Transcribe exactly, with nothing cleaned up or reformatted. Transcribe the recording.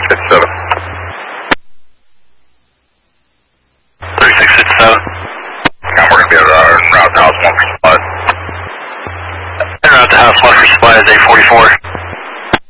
fifty-seven. thirty-six fifty-seven. And we're going to be at uh, route to house one for supply. En route to house one for supply is eight forty-four.